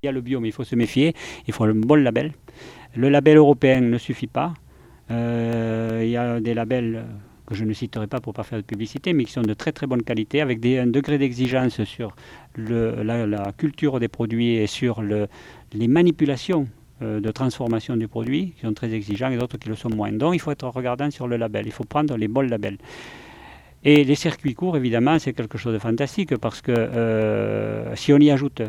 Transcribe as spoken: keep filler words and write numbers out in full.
Il y a le bio, mais il faut se méfier. Il faut un bon label. Le label européen ne suffit pas. Euh, il y a des labels que je ne citerai pas pour ne pas faire de publicité, mais qui sont de très très bonne qualité, avec des, un degré d'exigence sur le, la, la culture des produits et sur le, les manipulations euh, de transformation du produit, qui sont très exigeants, et d'autres qui le sont moins. Donc il faut être regardant sur le label, il faut prendre les bons labels. Et les circuits courts, évidemment, c'est quelque chose de fantastique parce que euh, si on y ajoute